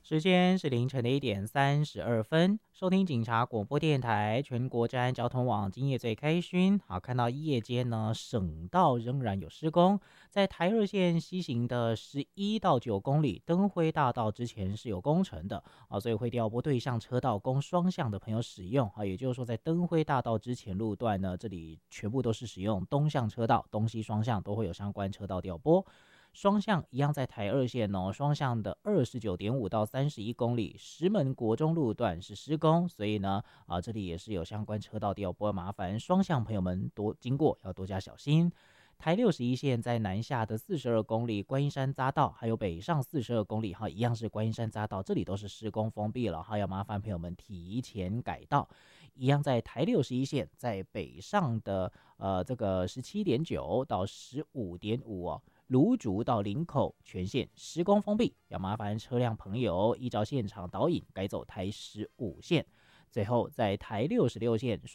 时间是凌晨的1点32分，收听警察广播电台全国治安交通网，今夜最开勋。好，看到夜间呢，省道仍然有施工，在台二线西行的11到9公里，灯辉大道之前是有工程的啊，所以会调拨对向车道供双向的朋友使用啊。也就是说，在灯辉大道之前路段呢，这里全部都是使用东向车道，东西双向都会有相关车道调拨。双向一样在台二线哦，双向的29.5到31公里，石门国中路段是施工，所以呢，这里也是有相关车道调拨，麻烦双向朋友们多经过要多加小心。台61线在南下的42公里，观音山匝道，还有北上42公里，哈，一样是观音山匝道，这里都是施工封闭了，哈，要麻烦朋友们提前改道。一样在台61线，在北上的这个17.9到15.5哦。芦竹到林口全线施工封闭，要麻烦车辆朋友依照现场导引改走台15线。最后在台66线